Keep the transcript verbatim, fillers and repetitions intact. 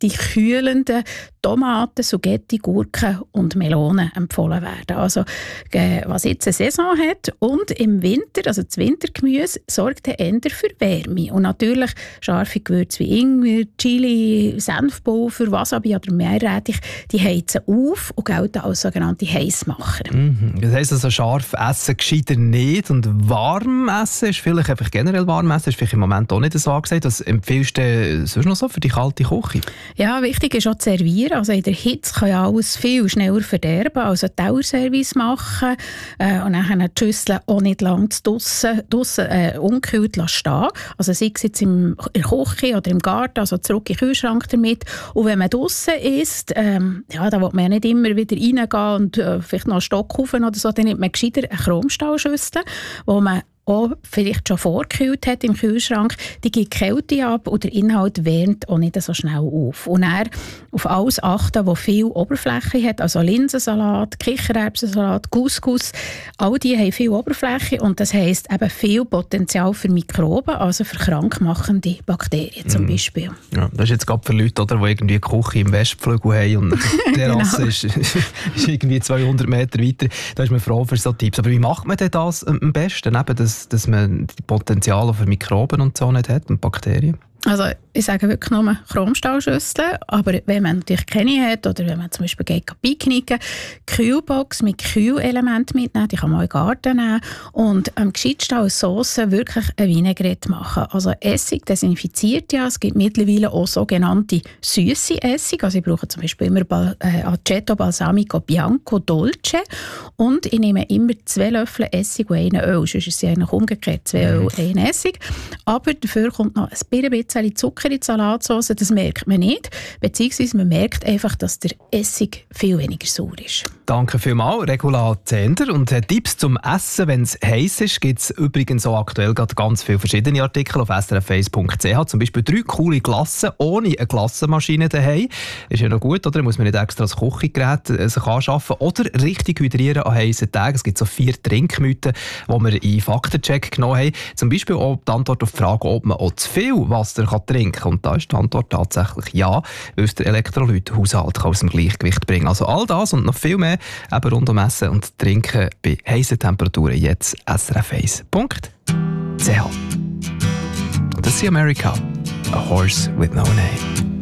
die kühlenden Tomaten, Suggetti, Gurken und Melonen empfohlen werden. Also, äh, was jetzt eine Saison hat. Und im Winter, also das Wintergemüse, sorgt eher für Wärme. Und natürlich scharfe Gewürze wie Ingwer, Chili, Senfpulver, Wasabi oder Meerrettich, die heizen auf und gelten als sogenannte Heissmacher. Mhm. Das heisst also, scharf essen gescheiter nicht. Und warm essen ist vielleicht einfach generell warm essen, ist vielleicht im Moment auch nicht so angesagt. Was empfiehlst du sonst noch so für die kalte Küche? Ja, wichtig ist auch zu servieren. Also in der Hitze kann ja alles viel schneller verderben. Also Tauerservice machen äh, und dann die Schüssel auch nicht lang draussen, draussen äh, ungekühlt stehen. Also sei es jetzt im, in der Küche oder im Garten, also zurück in den Kühlschrank damit. Und wenn man draussen isst, ähm, ja, da will man ja nicht immer wieder reingehen und äh, vielleicht noch einen Stock rauf oder so, dann nimmt man gescheiter eine Chromstahlschüssel, wo man auch vielleicht schon vorgekühlt hat im Kühlschrank, die gibt Kälte ab und der Inhalt wärmt auch nicht so schnell auf. Und dann auf alles achten, was viel Oberfläche hat, also Linsensalat, Kichererbsensalat, Couscous, all die haben viel Oberfläche und das heisst eben viel Potenzial für Mikroben, also für krankmachende Bakterien zum Beispiel. Ja, das ist jetzt gerade für Leute, oder, die irgendwie eine Küche im Westflügel haben und die Terrasse genau. ist, ist irgendwie zweihundert Meter weiter. Da ist man froh für so Tipps. Aber wie macht man denn das am besten? Eben das dass man die Potenziale für Mikroben und so nicht hat und Bakterien? Also ich sage wirklich nur Chromstahlschüsseln, aber wenn man natürlich keine hat oder wenn man zum Beispiel geht picknicken, Kühlbox mit Kühlelement mitnehmen, die kann man auch in den Garten nehmen und am gescheitsten als Sauce wirklich ein Vinaigrette machen. Also Essig desinfiziert ja, es gibt mittlerweile auch sogenannte süße Essig, also ich brauche zum Beispiel immer Bal- äh, Aceto Balsamico Bianco Dolce und ich nehme immer zwei Löffel Essig und einen Öl, sonst ist es eigentlich umgekehrt, zwei Öl, ein Essig, aber dafür kommt noch ein bisschen Zucker in die Salatsauce, das merkt man nicht. Beziehungsweise man merkt einfach, dass der Essig viel weniger sauer ist. Danke vielmals, Regula Zehnder. Und Tipps zum Essen, wenn es heiß ist, gibt es übrigens auch aktuell gerade ganz viele verschiedene Artikel auf s r f eins punkt c h. Zum Beispiel drei coole Glassen ohne eine Glassenmaschine daheim. Ist ja noch gut, oder? Muss man nicht extra das Kochgerät äh, sich anschaffen. Oder richtig hydrieren an heißen Tagen. Es gibt so vier Trinkmythen, die wir in Faktencheck genommen haben. Zum Beispiel auch die Antwort auf die Frage, ob man auch zu viel Wasser kann trinken kann. Und da ist die Antwort tatsächlich ja, weil es der Elektrolythaushalt aus dem Gleichgewicht bringen kann. Also all das und noch viel mehr eben rund um Essen und Trinken bei heißen Temperaturen jetzt s r f eins punkt c h. Das ist America, a horse with no name.